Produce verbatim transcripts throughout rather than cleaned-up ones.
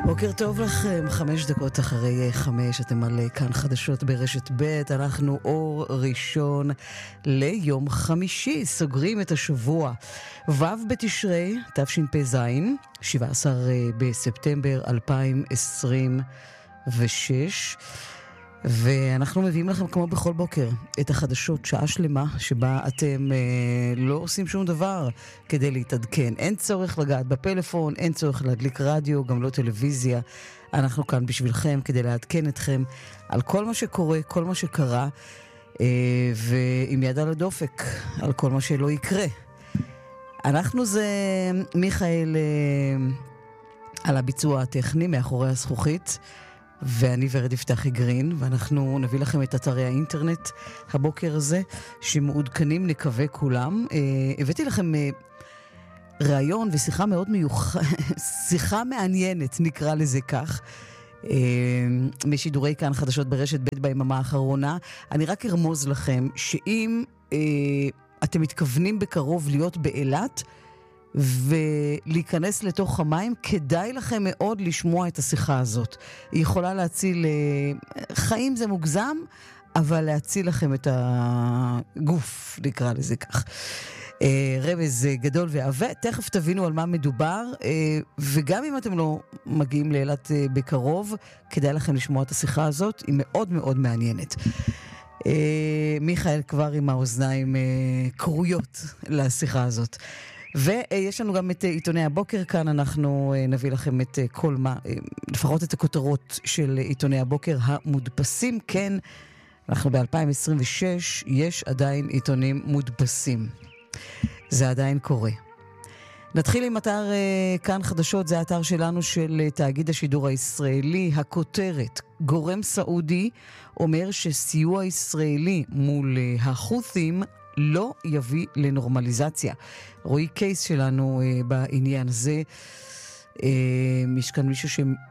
בוקר טוב לכם, חמש דקות אחרי חמש, אתם על כאן חדשות ברשת ב', אנחנו אור ראשון ליום חמישי, סוגרים את השבוע. ו' בתשרי, תשפ"ז, שבעה עשר בספטמבר אלפיים עשרים ושש, ואנחנו מביאים לכם כמו בכל בוקר את החדשות, שעה שלמה שבה אתם אה, לא עושים שום דבר כדי להתעדכן. אין צורך לגעת בפלאפון, אין צורך להדליק רדיו, גם לא טלוויזיה. אנחנו כאן בשבילכם כדי לעדכן אתכם על כל מה שקורה, כל מה שקרה, אה, ועם יד על הדופק על כל מה שלא יקרה. אנחנו זה מיכאל אה, על הביצוע הטכני מאחורי הזכוכית, ואני ורד יפתחי גרין, ואנחנו נביא לכם את אתרי האינטרנט הבוקר הזה, שמעודכנים נקווה כולם. אה, הבאתי לכם אה, רעיון ושיחה מאוד מיוחד, שיחה מעניינת, נקרא לזה כך, אה, משידורי כאן חדשות ברשת ב' ביממה האחרונה. אני רק ארמוז לכם, שאם אה, אתם מתכוונים בקרוב להיות באילת, ולהיכנס לתוך המים, כדאי לכם מאוד לשמוע את השיחה הזאת. היא יכולה להציל, חיים זה מוגזם, אבל להציל לכם את הגוף, נקרא לזה כך. רמז גדול ועבה, תכף תבינו על מה מדובר, וגם אם אתם לא מגיעים לאילת בקרוב, כדאי לכם לשמוע את השיחה הזאת, היא מאוד מאוד מעניינת. מיכאל כבר עם האוזניים קרויות לשיחה הזאת. ויש לנו גם את עיתוני הבוקר כאן, אנחנו נביא לכם את כל מה, לפחות את הכותרות של עיתוני הבוקר המודפסים. כן, אנחנו ב-אלפיים עשרים ושש, יש עדיין עיתונים מודפסים. זה עדיין קורה. נתחיל עם אתר כאן חדשות, זה האתר שלנו של תאגיד השידור הישראלי. הכותרת, גורם סעודי אומר שסיוע ישראלי מול החות'ים לא יביא לנורמליזציה. רועי קייס שלנו אה, בעניין הזה, אה, יש כאן מישהו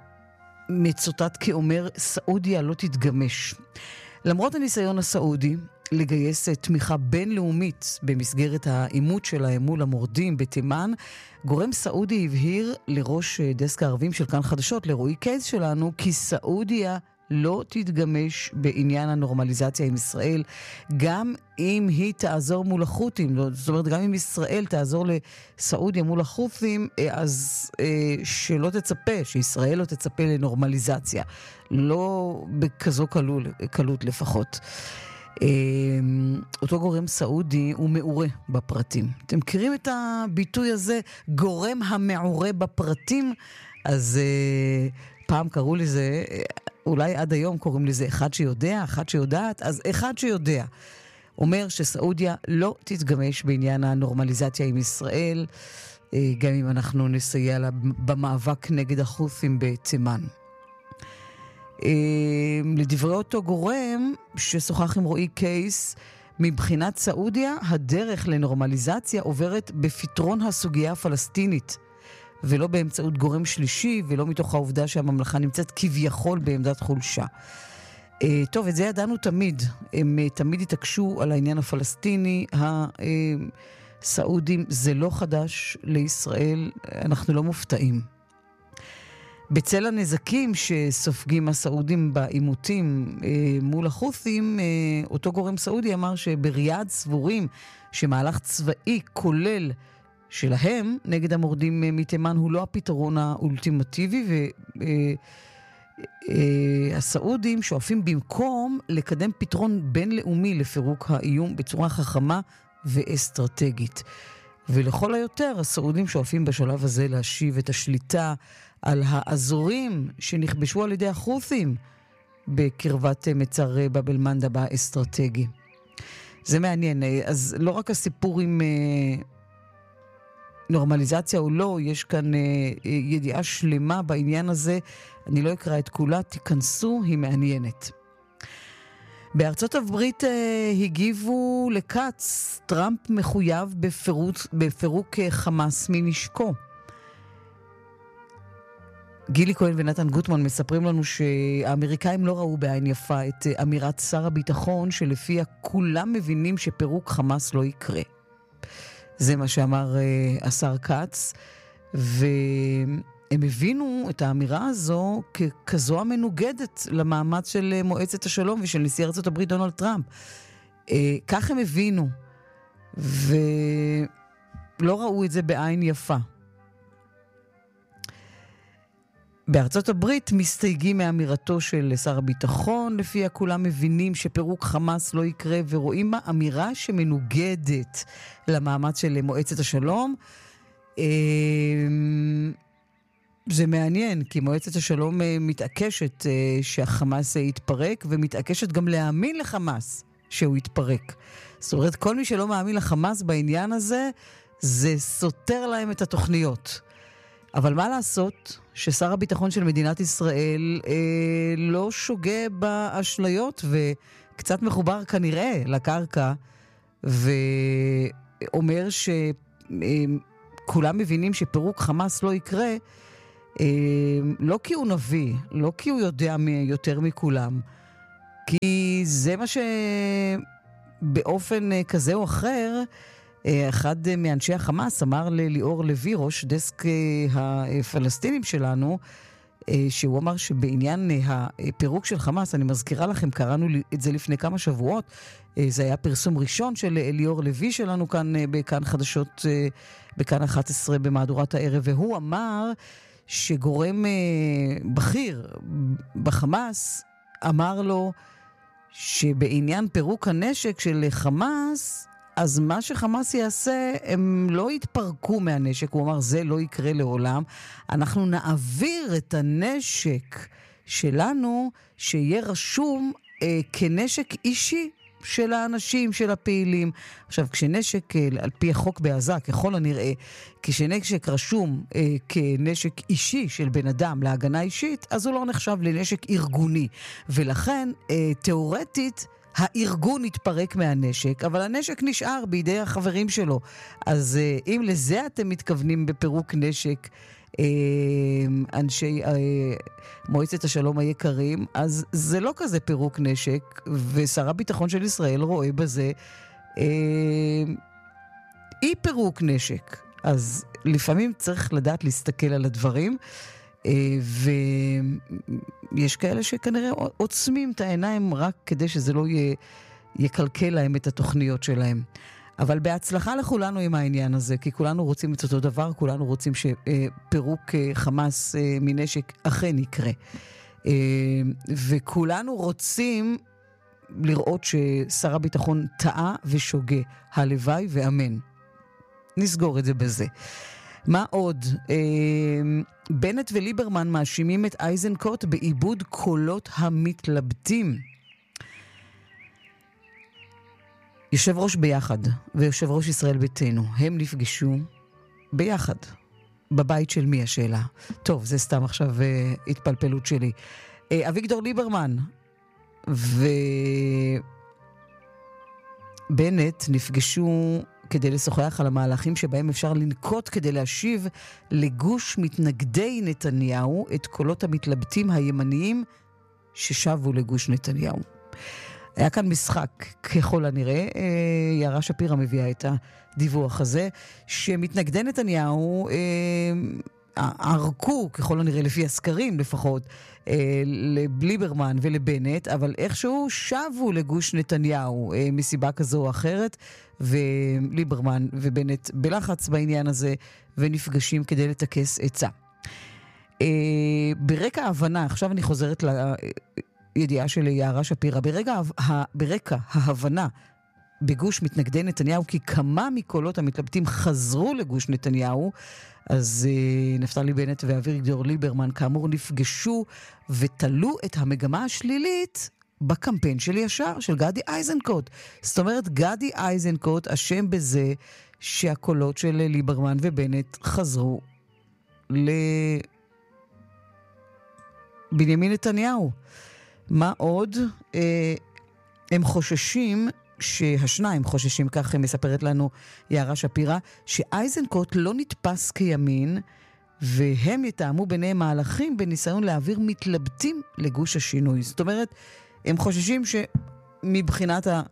שמצוטט כאומר, סעודיה לא תתגמש. למרות הניסיון הסעודי לגייס תמיכה בינלאומית במסגרת העימות שלהם מול המורדים בתימן, גורם סעודי הבהיר לראש דסק הערבים של כאן חדשות, לרועי קייס שלנו, כי סעודיה לא תתגמש בעניין הנורמליזציה עם ישראל, גם אם היא תעזור מול החות'ים. זאת אומרת, גם אם ישראל תעזור לסעודיה מול החות'ים, אז אה, שלא תצפה, שישראל לא תצפה לנורמליזציה. לא בכזו קלול, קלות לפחות. אה, אותו גורם סעודי הוא מעורה בפרטים. אתם מכירים את הביטוי הזה, גורם המעורה בפרטים? אז אה, פעם קראו לזה, אולי עד היום קוראים לזה אחד שיודע, אחד שיודעת, אז אחד שיודע אומר שסעודיה לא תתגמש בעניין הנורמליזציה עם ישראל, גם אם אנחנו נסייע לה במאבק נגד החות'ים בתימן. לדברי אותו גורם ששוחח עם רועי קייס, מבחינת סעודיה הדרך לנורמליזציה עוברת בפתרון הסוגיה הפלסטינית, ולא באמצעות גורם שלישי, ולא מתוך העובדה שהממלכה נמצאת כביכול בעמדת חולשה. Uh, טוב, את זה ידענו תמיד. הם uh, תמיד התעקשו על העניין הפלסטיני. הסעודים, זה לא חדש לישראל, אנחנו לא מופתעים. בצל הנזקים שסופגים הסעודים בעימותים uh, מול החות'ים, uh, אותו גורם סעודי אמר שבריאד סבורים שמהלך צבאי כולל שלהם נגד המורדים מתימן הוא לא הפתרון האולטימטיבי, והסעודים שואפים במקום לקדם פתרון בינלאומי לפירוק האיום בצורה חכמה ואסטרטגית. ולכל היותר הסעודים שואפים בשלב הזה להשיב את השליטה על האזורים שנכבשו על ידי החות'ים בקרבת מצר באב אל-מנדב האסטרטגי. זה מעניין. אז לא רק הסיפור עם נורמליזציה או לא, יש כאן אה, ידיעה שלמה בעניין הזה, אני לא אקרא את כולה, תיכנסו, היא מעניינת. בארצות הברית אה, הגיבו לקץ, טראמפ מחויב בפירוק, בפירוק אה, חמאס מנשקו. גילי כהן ונתן גוטמן מספרים לנו שהאמריקאים לא ראו בעין יפה את אה, אמירת שר הביטחון, שלפיה כולם מבינים שפירוק חמאס לא יקרה. זה מה שאמר uh, השר קץ, ואת הם הבינו את האמירה הזו ככזו המנוגדת למאמץ של מועצת השלום ושל נשיא ארצות הברית דונלד טראמפ. כך הם הבינו, ולא ראו את זה בעין יפה. בארצות הברית מסתייגים מאמירתו של שר הביטחון, לפיה כולם מבינים שפירוק חמאס לא יקרה, ורואים מה אמירה שמנוגדת למאמץ של מועצת השלום. זה מעניין, כי מועצת השלום מתעקשת שהחמאס יתפרק, ומתעקשת גם להאמין לחמאס שהוא יתפרק. זאת אומרת, כל מי שלא מאמין לחמאס בעניין הזה, זה סותר להם את התוכניות. אבל מה לעשות ששר הביטחון של מדינת ישראל אה, לא שוגה באשליות וקצת מחובר כנראה לקרקע, ואומר שכולם מבינים שפירוק חמאס לא יקרה, אה, לא כי הוא נביא, לא כי הוא יודע יותר מכולם, כי זה מה שבאופן כזה או אחר אחד מאנשי החמאס אמר לליאור לוי, ראש דסק הפלסטינים שלנו, שהוא אמר שבעניין הפירוק של חמאס, אני מזכירה לכם, קראנו את זה לפני כמה שבועות, זה היה פרסום ראשון של ליאור לוי שלנו כאן בכאן חדשות, בכאן אחת עשרה במהדורת הערב, והוא אמר שגורם בכיר בחמאס אמר לו שבעניין פירוק הנשק של חמאס, אז מה שחמאס יעשה, הם לא יתפרקו מהנשק. הוא אמר, זה לא יקרה לעולם. אנחנו נעביר את הנשק שלנו, שיהיה רשום אה, כנשק אישי של האנשים, של הפעילים. עכשיו, כשנשק, אה, על פי החוק בעזה, ככל הנראה, כשנשק רשום אה, כנשק אישי של בן אדם להגנה אישית, אז הוא לא נחשב לנשק ארגוני. ולכן, אה, תיאורטית, הארגון התפרק מהנשק, אבל הנשק נשאר בידי החברים שלו. אז אם לזה אתם מתכוונים בפירוק נשק, אנשי מועצת השלום היקרים, אז זה לא כזה פירוק נשק, ושר הביטחון של ישראל רואה בזה אי פירוק נשק. אז לפעמים צריך לדעת להסתכל על הדברים, ויש כאלה שכנראה עוצמים את העיניים רק כדי שזה לא יקלקל להם את התוכניות שלהם. אבל בהצלחה לכולנו עם העניין הזה, כי כולנו רוצים את אותו דבר, כולנו רוצים שפירוק חמאס מנשק אכן יקרה. וכולנו רוצים לראות ששר הביטחון טעה ושוגה. הלוואי ואמן. נסגור את זה בזה. מה עוד? בנט וליברמן מאשימים את אייזנקוט בעיבוד קולות המתלבטים. יושב ראש ביחד ויושב ראש ישראל ביתנו, הם נפגשו ביחד. בבית של מי השאלה? טוב, זה סתם עכשיו התפלפלות שלי. אביגדור ליברמן ובנט נפגשו כדי לשוחח על המהלכים שבהם אפשר לנקוט כדי להשיב לגוש מתנגדי נתניהו את קולות המתלבטים הימניים ששבו לגוש נתניהו. היה כאן משחק, ככל הנראה, יערה שפירא מביאה את הדיווח הזה, שמתנגדי נתניהו ערקו, ככל הנראה לפי הסקרים לפחות, לליברמן ולבנט, אבל איכשהו שבו לגוש נתניהו מסיבה כזו או אחרת, וליברמן ובנט בלחץ בעניין הזה, ונפגשים כדי לתקס עצה. ברקע ההבנה, עכשיו אני חוזרת לידיעה של יערה שפירא, ברקע, ברקע ההבנה בגוש מתנגדי נתניהו, כי כמה מקולות המתלבטים חזרו לגוש נתניהו, אז uh, נפתלי בנט ואביגדור ליברמן כאמור נפגשו ותלו את המגמה השלילית בקמפיין של ישר, של גדי אייזנקוט. זאת אומרת, גדי אייזנקוט אשם בזה שהקולות של ליברמן ובנט חזרו לבנימין נתניהו. מה עוד? Uh, הם חוששים שהשניים חוששים, כך מספרת לנו יערה שפירא, שאייזנקוט לא נתפס כימין, והם יתאמו ביניהם מהלכים בניסיון להעביר מתלבטים לגוש השינוי. זאת אומרת, הם חוששים שמבחינת ה...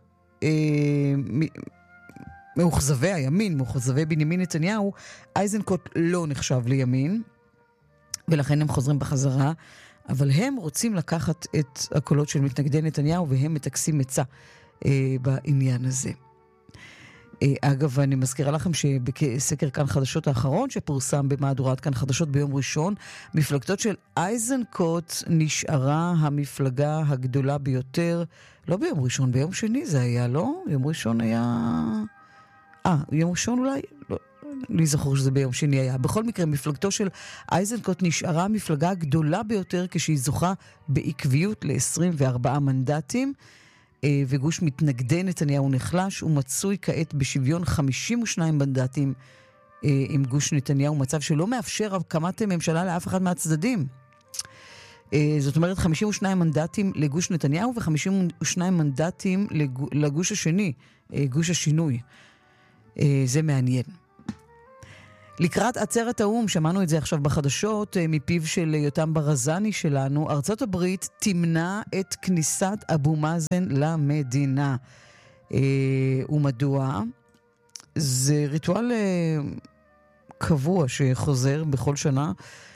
מאוחזבי הימין, מאוחזבי בנימין נתניהו, אייזנקוט לא נחשב לימין, ולכן הם חוזרים בחזרה, אבל הם רוצים לקחת את הקולות של מתנגדי נתניהו, והם מטכסים עצה אה, בעניין הזה. אה, אגב, אני מזכירה לכם שבסקר כאן חדשות האחרון, שפורסם במהדורת כאן חדשות ביום ראשון, מפלגתו של אייזנקוט נשארה המפלגה הגדולה ביותר, לא ביום ראשון, ביום שני זה היה, לא? יום ראשון היה... אה, יום ראשון אולי? לא. אני זוכר שזה ביום שני היה. בכל מקרה, מפלגתו של אייזנקוט נשארה המפלגה הגדולה ביותר כשהיא זוכה בעקביות ל-עשרים וארבעה מנדטים, וגוש מתנגדי נתניהו נחלש, ומצוי כעת בשוויון חמישים ושניים מנדטים עם גוש נתניהו, מצב שלא מאפשר הקמת ממשלה לאף אחד מהצדדים. זאת אומרת, חמישים ושניים מנדטים לגוש נתניהו ו-חמישים ושניים מנדטים לגוש השני, גוש השינוי. זה מעניין. לקראת עצרת האום, שמענו את זה עכשיו בחדשות, מפיו של יותם ברזני שלנו, ארצות הברית תמנע את כניסת אבו מאזן למדינה. ומדוע? זה ריטואל קבוע שחוזר בכל שנה.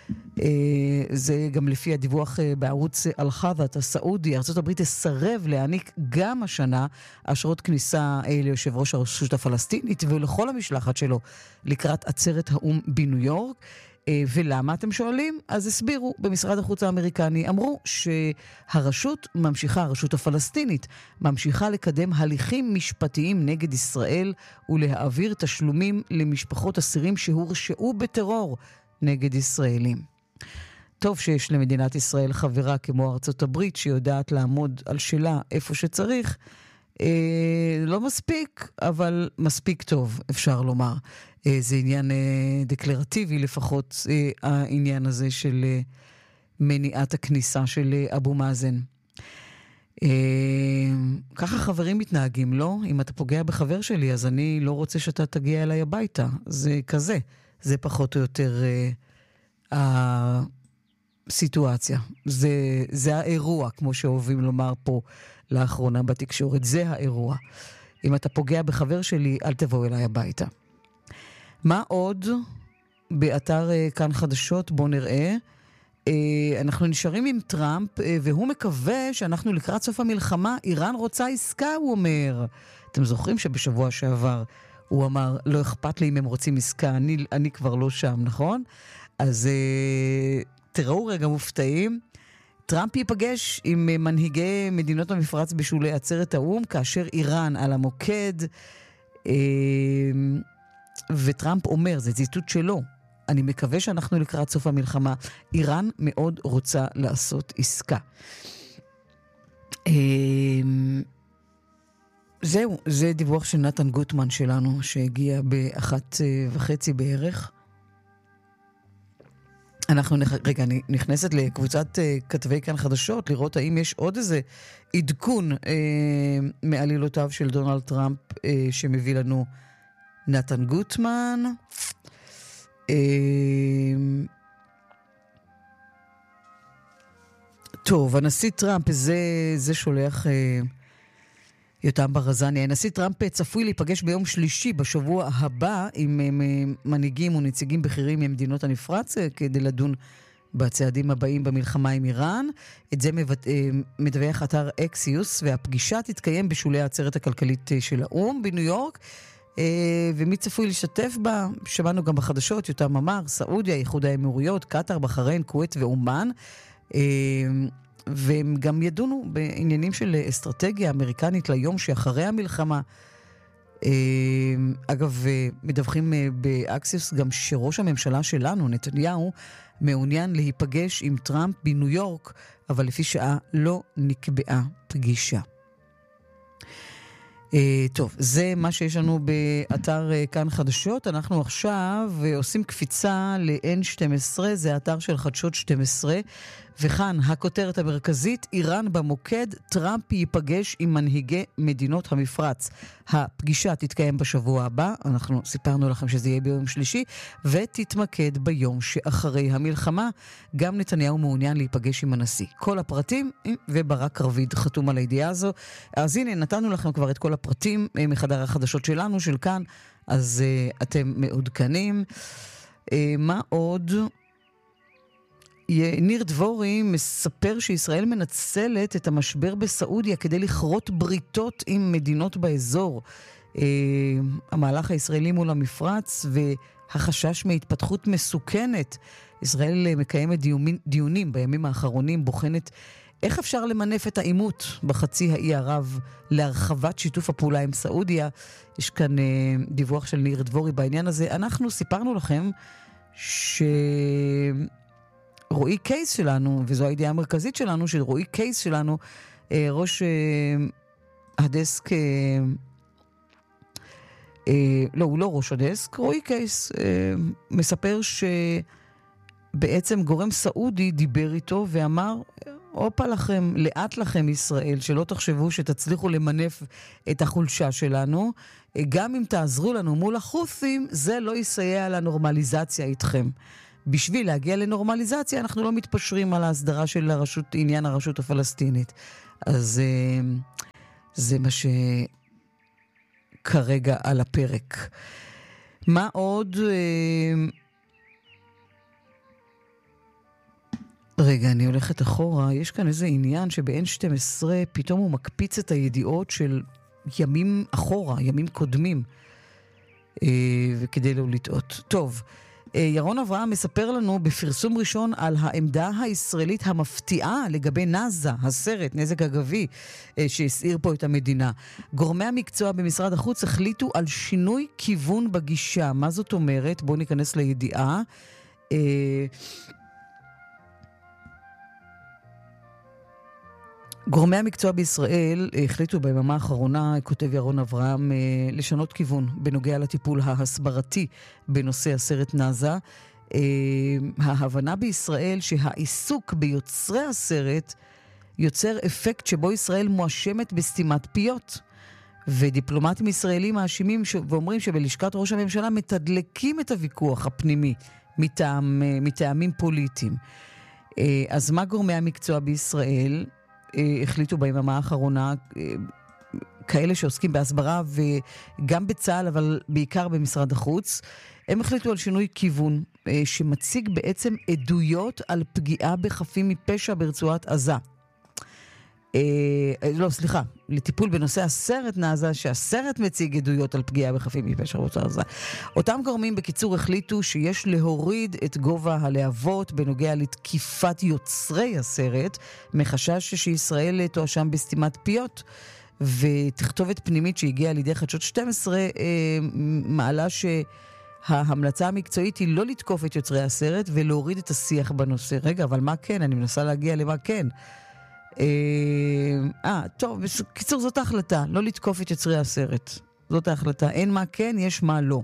זה גם לפי הדיווח בערוץ אל-חדת הסעודי. ארצות הברית תסרב להעניק גם השנה אשרות כניסה ליושב ראש הרשות הפלסטינית ולכל המשלחת שלו לקראת עצרת האום בניו יורק. ולמה אתם שואלים? אז הסבירו במשרד החוץ האמריקני, אמרו שהרשות ממשיכה, הרשות הפלסטינית ממשיכה לקדם הליכים משפטיים נגד ישראל ולהעביר תשלומים למשפחות אסירים שהורשעו בטרור נגד ישראלים. טוב שיש למדינת ישראל חברה כמו ארצות הברית שיודעת לעמוד על שלה איפה שצריך. אה, לא מספיק, אבל מספיק טוב, אפשר לומר. אה, זה עניין אה, דקלרטיבי לפחות, אה, העניין הזה של אה, מניעת הכניסה של אה, אבו מאזן. אה, ככה חברים מתנהגים, לא? אם אתה פוגע בחבר שלי, אז אני לא רוצה שאתה תגיע אליי הביתה. זה כזה. זה פחות או יותר אה, הסיטואציה. זה, זה האירוע, כמו שאוהבים לומר פה לאחרונה בתקשורת. זה האירוע. אם אתה פוגע בחבר שלי, אל תבוא אליי הביתה. מה עוד? באתר אה, כאן חדשות, בוא נראה. אה, אנחנו נשארים עם טראמפ, אה, והוא מקווה שאנחנו לקראת סוף המלחמה, איראן רוצה עסקה, הוא אומר. אתם זוכרים שבשבוע שעבר הוא אמר, לא אכפת לי אם הם רוצים עסקה, אני, אני כבר לא שם, נכון? אז אה, תראו רגע מופתעים. טראמפ ייפגש עם מנהיגי מדינות המפרץ בשולי עצרת האום, כאשר איראן על המוקד, אה, וטראמפ אומר, זה ציטוט שלו, אני מקווה שאנחנו לקראת סוף המלחמה, איראן מאוד רוצה לעשות עסקה. אה, זהו, זה דיווח של נתן גוטמן שלנו, שהגיע באחת וחצי בערך. אנחנו, נח... רגע, אני נכנסת לקבוצת uh, כתבי כאן חדשות, לראות האם יש עוד איזה עדכון uh, מעלילותיו של דונלד טראמפ, uh, שמביא לנו נתן גוטמן. Uh, טוב, הנשיא טראמפ, זה, זה שולח... Uh, יותם ברזני, הנשיא טראמפ צפוי להיפגש ביום שלישי בשבוע הבא עם מנהיגים ונציגים בכירים ממדינות הנפרץ כדי לדון בצעדים הבאים במלחמה עם איראן. את זה מדווח אתר אקסיוס, והפגישה תתקיים בשולי העצרת הכלכלית של האום בניו יורק. ומי צפוי להשתתף בה? שמענו גם בחדשות, יותם אמר, סעודיה, איחוד האמירויות, קטר, בחריין, כווית ואומן. והם גם ידונו בעניינים של אסטרטגיה אמריקנית ליום שאחרי המלחמה. אגב, מדווחים באקסיוס גם שראש הממשלה שלנו, נתניהו, מעוניין להיפגש עם טראמפ בניו יורק, אבל לפי שעה לא נקבעה פגישה. טוב, זה מה שיש לנו באתר כאן חדשות. אנחנו עכשיו עושים קפיצה ל-אן שתים עשרה, זה האתר של חדשות שתים עשרה, וכאן הכותרת המרכזית, איראן במוקד, טראמפ ייפגש עם מנהיגי מדינות המפרץ. הפגישה תתקיים בשבוע הבא, אנחנו סיפרנו לכם שזה יהיה ביום שלישי, ותתמקד ביום שאחרי המלחמה. גם נתניהו מעוניין להיפגש עם הנשיא. כל הפרטים, וברק רביד חתום על הידיעה הזו. אז הנה, נתנו לכם כבר את כל הפרטים מחדר החדשות שלנו, של כאן, אז uh, אתם מעודכנים. Uh, מה עוד? ניר דבורי מספר שישראל מנצלת את המשבר בסעודיה כדי לכרות בריתות עם מדינות באזור. המהלך הישראלי מול המפרץ והחשש מהתפתחות מסוכנת. ישראל מקיימת דיונים, דיונים בימים האחרונים, בוחנת איך אפשר למנף את העימות בחצי האי ערב להרחבת שיתוף הפעולה עם סעודיה. יש כאן דיווח של ניר דבורי בעניין הזה. אנחנו סיפרנו לכם שרועי קייס שלנו, וזו הידיעה המרכזית שלנו, שרועי קייס שלנו, ראש הדסק, לא, הוא לא ראש הדסק, רועי קייס מספר שבעצם גורם סעודי דיבר איתו ואמר, אופה לכם, לאט לכם ישראל, שלא תחשבו שתצליחו למנף את החולשה שלנו, גם אם תעזרו לנו מול החות'ים, זה לא יסייע לנורמליזציה איתכם. בשביל להגיע לנורמליזציה, אנחנו לא מתפשרים על ההסדרה של הרשות, עניין הרשות הפלסטינית. אז זה מה שכרגע על הפרק. מה עוד? רגע, אני הולכת אחורה. יש כאן איזה עניין שב-אן שתים עשרה פתאום הוא מקפיץ את הידיעות של ימים אחורה, ימים קודמים, וכדי לא לטעות. טוב, ירון אברהם מספר לנו בפרסום ראשון על העמדה הישראלית המפתיעה לגבי נאזה, הסרט, נזק אגבי, שהסעיר פה את המדינה. גורמי המקצוע במשרד החוץ החליטו על שינוי כיוון בגישה. מה זאת אומרת? בואו ניכנס לידיעה. גורמי המקצוע בישראל החליטו ביממה האחרונה, כותב ירון אברהם, לשנות כיוון בנוגע לטיפול ההסברתי בנושא הסרט נאזה. ההבנה בישראל שהעיסוק ביוצרי הסרט יוצר אפקט שבו ישראל מואשמת בסתימת פיות. ודיפלומטים ישראלים מאשימים ואומרים שבלשכת ראש הממשלה מתדלקים את הוויכוח הפנימי מטעם, מטעמים פוליטיים. אז מה גורמי המקצוע בישראל החליטו ביממה האחרונה, כאלה שעוסקים בהסברה וגם בצה"ל, אבל בעיקר במשרד החוץ, הם החליטו על שינוי כיוון שמציג בעצם עדויות על פגיעה בחפים מפשע ברצועת עזה. לא, סליחה, לטיפול בנושא הסרט נאזה, שהסרט מציג עדויות על פגיעה בחפים מפשע ברצועת עזה. אותם גורמים בקיצור החליטו שיש להוריד את גובה הלהבות בנוגע לתקיפת יוצרי הסרט, מחשש שישראל תואשם בסתימת פיות, ותכתובת פנימית שהגיעה על ידי חדשות שתים עשרה מעלה שההמלצה המקצועית היא לא לתקוף את יוצרי הסרט ולהוריד את השיח בנושא. רגע, אבל מה כן? אני מנסה להגיע למה כן. אה, טוב, בקיצור זאת ההחלטה, לא לתקוף את יוצרי הסרט. זאת ההחלטה. אין מה כן, יש מה לא.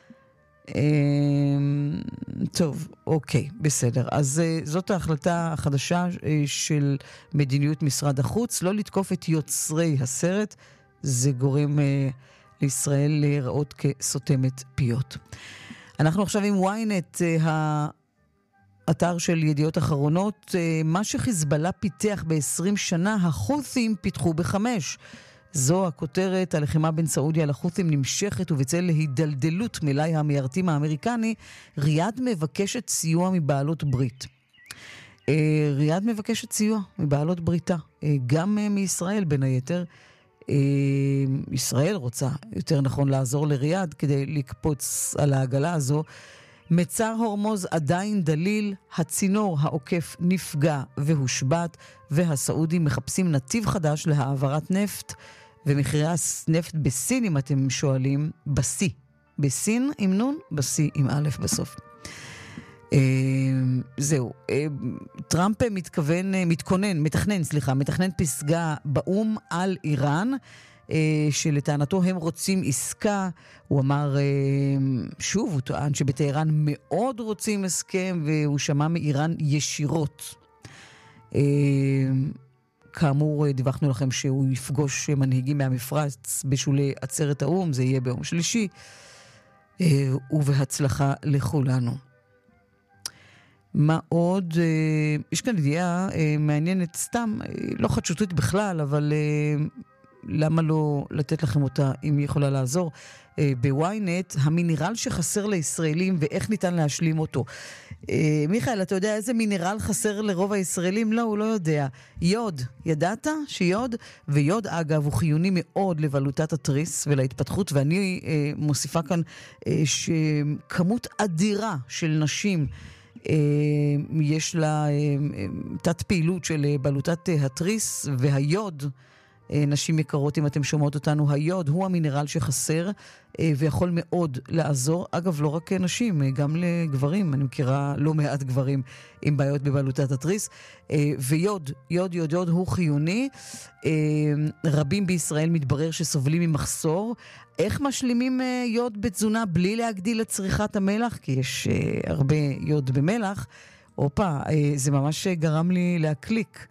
טוב, אוקיי, בסדר. אז זאת ההחלטה החדשה של מדיניות משרד החוץ, לא לתקוף את יוצרי הסרט, זה גורם לישראל להיראות כסותמת פיות. אנחנו עכשיו עם וויינט, האתר של ידיעות אחרונות. מה שחיזבאללה פיתח ב-עשרים שנה, החות'ים פיתחו בחמש. זו הכותרת. הלחימה בין סעודיה לחות'ים נמשכת, ובצל להידלדלות מלאי המיירטים האמריקני, ריאד מבקשת סיוע מבעלות ברית. ריאד מבקשת סיוע מבעלות בריתה, גם מישראל בין היתר. ישראל רוצה, יותר נכון, לעזור לריאד כדי לקפוץ על העגלה הזו. מצר הורמוז עדיין דליל, הצינור העוקף נפגע והושבת, והסעודים מחפשים נתיב חדש להעברת נפט, ומחירי הנפט בסין, אם אתם שואלים, בסי. בסין עם נון, בסי עם א' בסוף. זהו. טראמפ מתכוון, מתכונן, מתכנן, סליחה, מתכנן פסגה באום על איראן, שלטענתו הם רוצים עסקה. הוא אמר, שוב, הוא טוען שבטהרן מאוד רוצים הסכם, והוא שמע מאיראן ישירות. כאמור, דיווחנו לכם שהוא יפגוש מנהיגים מהמפרץ בשולי עצרת האום, זה יהיה ביום שלישי, ובהצלחה לכולנו. מה עוד? יש כאן ידיעה מעניינת סתם, לא חדשותית בכלל, אבל למה לא לתת לכם אותה אם היא יכולה לעזור? בוויינט, המינרל שחסר לישראלים ואיך ניתן להשלים אותו. אה, מיכאל, אתה יודע איזה מינרל חסר לרוב הישראלים? לא, הוא לא יודע. יוד. ידעת שיוד? ויוד, אגב, הוא חיוני מאוד לבלוטת התריס ולהתפתחות, ואני אה, מוסיפה כאן אה, שכמות אדירה של נשים אה, יש לה אה, תת פעילות של בלוטת התריס, והיוד, נשים יקרות, אם אתם שומעות אותנו, היוד הוא המינרל שחסר ויכול מאוד לעזור. אגב, לא רק נשים, גם לגברים. אני מכירה לא מעט גברים עם בעיות בבלוטת התריס. ויוד, יוד, יוד, יוד הוא חיוני. רבים בישראל מתברר שסובלים ממחסור. איך משלימים יוד בתזונה בלי להגדיל את צריכת המלח? כי יש הרבה יוד במלח. אופה, זה ממש גרם לי להקליק.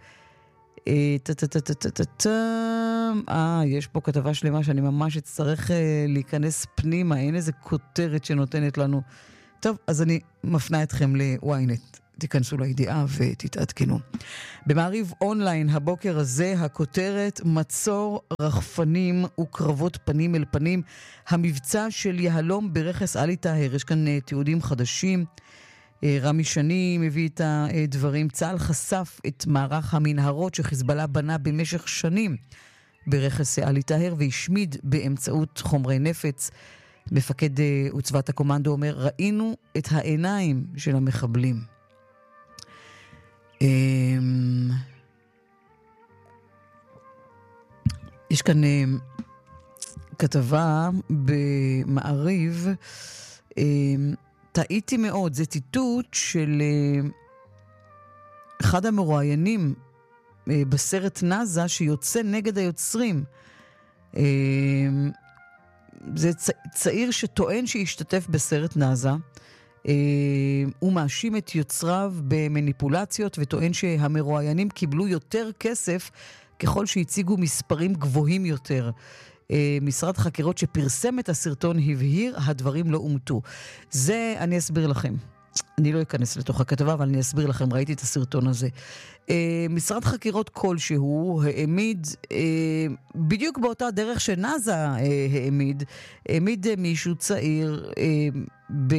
אה, יש פה כתבה שלמה שאני ממש אצטרך להיכנס פנימה, אין איזה כותרת שנותנת לנו. טוב, אז אני מפנה אתכם ל-ynet, תיכנסו לידיעה ותתעדכנו. במעריב אונליין הבוקר הזה הכותרת מצור רחפנים וקרבות פנים אל פנים, המבצע של יהלום ברכס עלי טהר. יש כאן תיעודים חדשים. רמי שני מביא את הדברים. צה"ל חשף את מערך המנהרות שחיזבאללה בנה במשך שנים ברכס עלי טהר והשמיד באמצעות חומרי נפץ. מפקד עוצבת הקומנדו אומר, ראינו את העיניים של המחבלים. יש כאן כתבה במעריב, טעיתי מאוד, זה ציטוט של אחד המרואיינים בסרט נאזה שיוצא נגד היוצרים. זה צעיר שטוען שהשתתף בסרט נאזה. הוא מאשים את יוצריו במניפולציות וטוען שהמרואיינים קיבלו יותר כסף ככל שהציגו מספרים גבוהים יותר. משרד חקירות שפרסם את הסרטון הבהיר, הדברים לא אומתו. זה אני אסביר לכם. אני לא אכנס לתוך הכתבה, אבל אני אסביר לכם, ראיתי את הסרטון הזה. משרד חקירות כלשהו העמיד, בדיוק באותה דרך שנאזה העמיד, העמיד מישהו צעיר ב...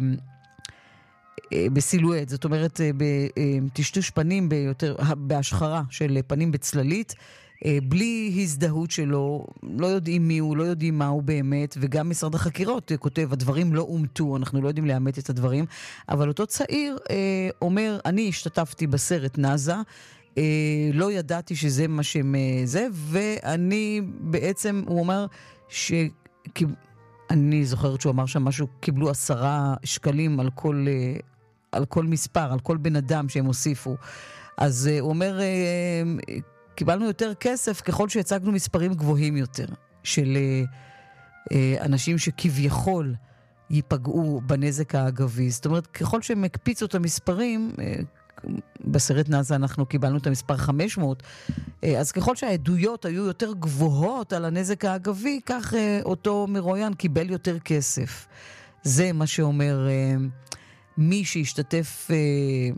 בסילואט, זאת אומרת בטשטוש פנים, ביותר, בהשחרה של פנים בצללית, בלי הזדהות שלו, לא יודעים מי הוא, לא יודעים מה הוא באמת, וגם משרד החקירות כותב, הדברים לא אומתו, אנחנו לא יודעים לאמת את הדברים, אבל אותו צעיר אה, אומר, אני השתתפתי בסרט נאזה, אה, לא ידעתי שזה מה שהם זה, ואני בעצם, הוא אומר, ש... אני זוכרת שהוא אמר שם משהו, קיבלו עשרה שקלים על כל, אה, על כל מספר, על כל בן אדם שהם הוסיפו. אז אה, הוא אומר, אה, קיבלנו יותר כסף ככל שהצגנו מספרים גבוהים יותר של אה, אנשים שכביכול ייפגעו בנזק האגבי. זאת אומרת, ככל שהם הקפיצו את המספרים, אה, בסרט נאזה אנחנו קיבלנו את המספר חמש מאות, אה, אז ככל שהעדויות היו יותר גבוהות על הנזק האגבי, כך אה, אותו מרואיין קיבל יותר כסף. זה מה שאומר אה, מי שהשתתף... אה,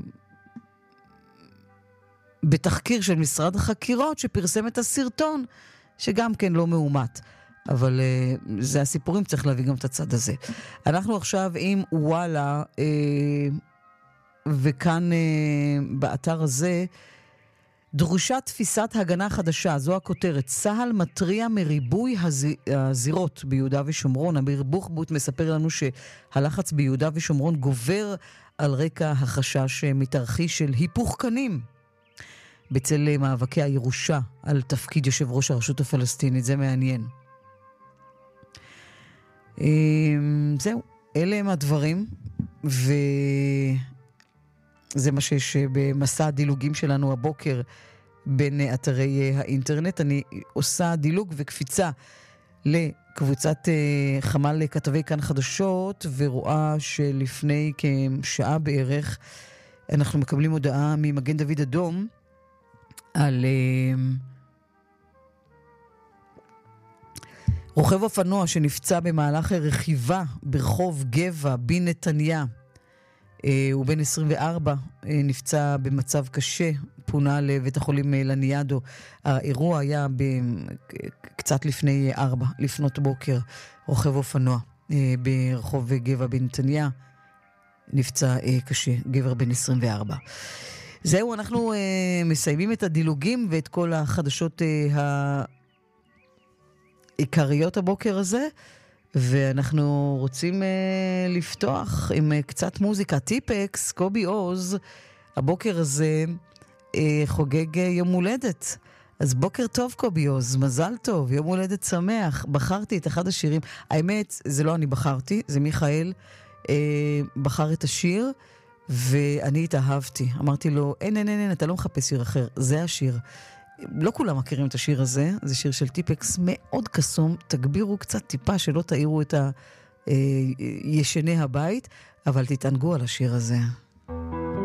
בתחקיר של משרד החקירות שפרסם את הסרטון, שגם כן לא מאומת. אבל uh, זה הסיפורים, צריך להביא גם את הצד הזה. אנחנו עכשיו עם וואלה, uh, וכאן uh, באתר הזה, דרושה תפיסת הגנה חדשה, זו הכותרת. צהל מטריע מריבוי הז... הזירות ביהודה ושומרון. אמיר בוחבוט מספר לנו שהלחץ ביהודה ושומרון גובר על רקע החשש מתרחיש של היפוך קנים. בצל מאבקי הירושה על תפקיד יושב ראש הרשות הפלסטינית. זה מעניין. זהו, אלה הם הדברים, וזה מה שיש במסע הדילוגים שלנו הבוקר בין אתרי האינטרנט. אני עושה דילוג וקפיצה לקבוצת חמ"ל כתבי כאן חדשות, ורואה שלפני כשעה בערך אנחנו מקבלים הודעה ממגן דוד אדום, על uh, רוכב אופנוע שנפצע במהלך רכיבה ברחוב גבע בנתניה. Uh, הוא בן עשרים וארבע, uh, נפצע במצב קשה, פונה לבית החולים לניאדו. האירוע היה ב- קצת לפני ארבע, לפנות בוקר, רוכב אופנוע uh, ברחוב גבע בנתניה. נפצע אה, קשה, גבר בן עשרים וארבע. זהו, אנחנו אה, מסיימים את הדילוגים ואת כל החדשות אה, העיקריות הבוקר הזה, ואנחנו רוצים אה, לפתוח עם אה, קצת מוזיקה. טיפקס, קובי עוז, הבוקר הזה אה, חוגג אה, יום הולדת. אז בוקר טוב קובי עוז, מזל טוב, יום הולדת שמח. בחרתי את אחד השירים, האמת, זה לא אני בחרתי, זה מיכאל אה, בחר את השיר, ואני התאהבתי. אמרתי לו, אין, אין, אין, אין, אתה לא מחפש שיר אחר, זה השיר. לא כולם מכירים את השיר הזה, זה שיר של טיפקס מאוד קסום, תגבירו קצת טיפה שלא תאירו את ה, אה, ישני הבית, אבל תתענגו על השיר הזה.